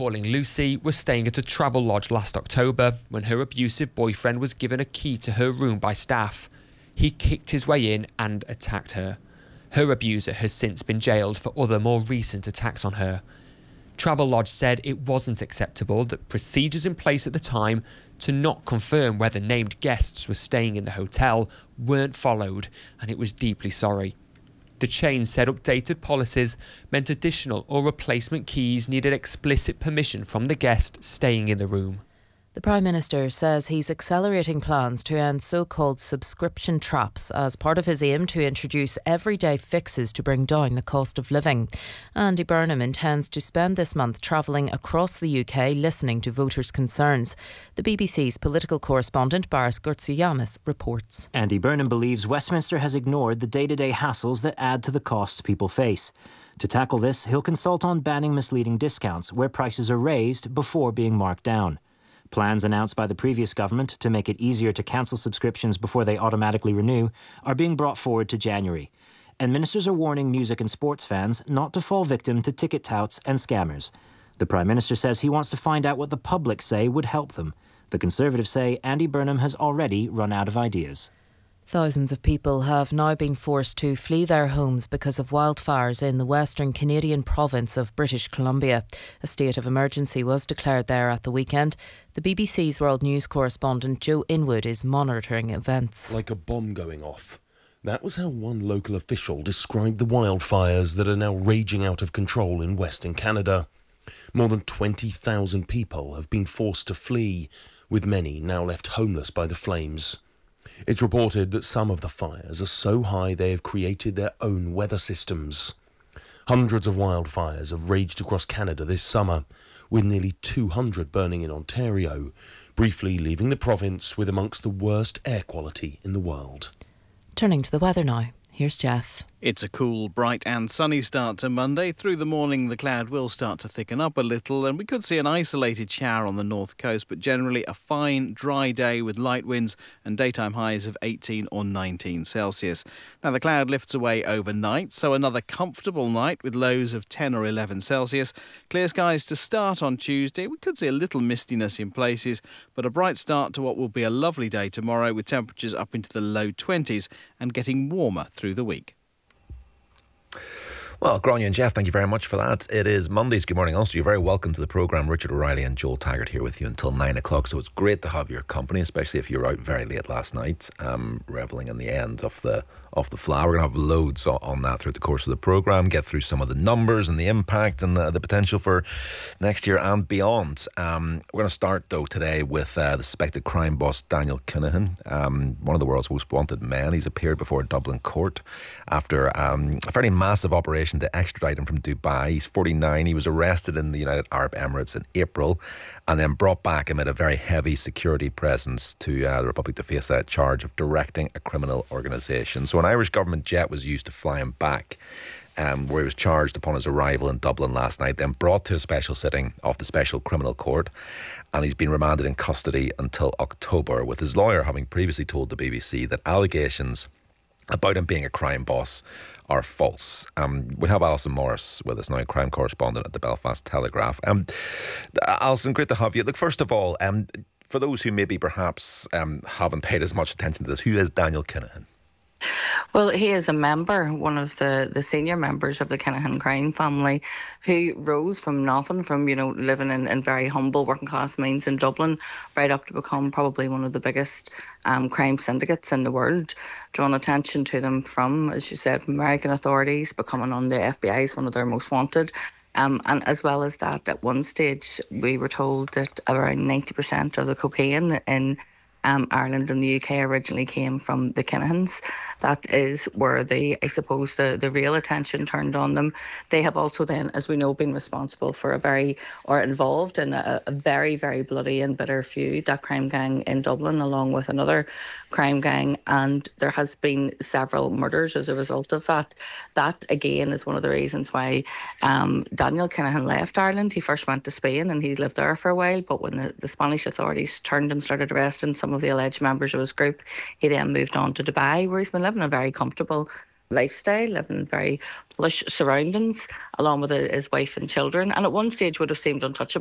calling Lucy, was staying at a travel lodge last October when her abusive boyfriend was given a key to her room by staff. He kicked his way in and attacked her. Her abuser has since been jailed for other more recent attacks on her. Travelodge said it wasn't acceptable that procedures in place at the time to not confirm whether named guests were staying in the hotel weren't followed, and it was deeply sorry. The chain said updated policies meant additional or replacement keys needed explicit permission from the guest staying in the room. The Prime Minister says he's accelerating plans to end so-called subscription traps as part of his aim to introduce everyday fixes to bring down the cost of living. Andy Burnham intends to spend this month travelling across the UK listening to voters' concerns. The BBC's political correspondent Baris Gurtsuyanis reports. Andy Burnham believes Westminster has ignored the day-to-day hassles that add to the costs people face. To tackle this, he'll consult on banning misleading discounts where prices are raised before being marked down. Plans announced by the previous government to make it easier to cancel subscriptions before they automatically renew are being brought forward to January. And ministers are warning music and sports fans not to fall victim to ticket touts and scammers. The Prime Minister says he wants to find out what the public say would help them. The Conservatives say Andy Burnham has already run out of ideas. Thousands of people have now been forced to flee their homes because of wildfires in the western Canadian province of British Columbia. A state of emergency was declared there at the weekend. The BBC's World News correspondent Joe Inwood is monitoring events. Like a bomb going off. That was how one local official described the wildfires that are now raging out of control in Western Canada. More than 20,000 people have been forced to flee, with many now left homeless by the flames. It's reported that some of the fires are so high they have created their own weather systems. Hundreds of wildfires have raged across Canada this summer, with nearly 200 burning in Ontario, briefly leaving the province with amongst the worst air quality in the world. Turning to the weather now, here's Jeff. It's a cool, bright and sunny start to Monday. Through the morning, the cloud will start to thicken up a little and we could see an isolated shower on the north coast, but generally a fine, dry day with light winds and daytime highs of 18 or 19 Celsius. Now, the cloud lifts away overnight, so another comfortable night with lows of 10 or 11 Celsius. Clear skies to start on Tuesday. We could see a little mistiness in places, but a bright start to what will be a lovely day tomorrow with temperatures up into the low 20s and getting warmer through the week. Well, Grania and Jeff, thank you very much for that. It is Monday's Good Morning Ulster. You're very welcome to the programme. Richard O'Reilly and Joel Taggart here with you until 9 o'clock. So it's great to have your company, especially if you were out very late last night, revelling in the end of the Fleadh. We're going to have loads on that throughout the course of the programme, get through some of the numbers and the impact and the potential for next year and beyond. We're going to start, though, today with the suspected crime boss Daniel Kinahan, one of the world's most wanted men. He's appeared before a Dublin court after a fairly massive operation to extradite him from Dubai. He's 49. He was arrested in the United Arab Emirates in April and then brought back amid a very heavy security presence to the Republic to face a charge of directing a criminal organisation. So an Irish government jet was used to fly him back, where he was charged upon his arrival in Dublin last night, then brought to a special sitting of the Special Criminal Court, and he's been remanded in custody until October, with his lawyer having previously told the BBC that allegations about him being a crime boss are false. We have Alison Morris with us now, crime correspondent at the Belfast Telegraph. Alison, great to have you. Look, first of all, for those who maybe perhaps haven't paid as much attention to this, who is Daniel Kinahan? Well, he is a member, one of the senior members of the Kinahan crime family, who rose from nothing, from, living in very humble working class means in Dublin, right up to become probably one of the biggest crime syndicates in the world, drawn attention to them from, as you said, from American authorities, becoming on the FBI's one of their most wanted. And as well as that, at one stage, we were told that around 90% of the cocaine in Ireland and the UK originally came from the Kinahans. That is where the real attention turned on them. They have also then, as we know, been responsible for involved in a very, very bloody and bitter feud, that crime gang in Dublin, along with another crime gang, and there has been several murders as a result of that. That, again, is one of the reasons why Daniel Kinahan left Ireland. He first went to Spain and he lived there for a while, but when the Spanish authorities turned and started arresting some of the alleged members of his group, he then moved on to Dubai, where he's been living a very comfortable lifestyle, living in very plush surroundings, along with his wife and children, and at one stage would have seemed untouchable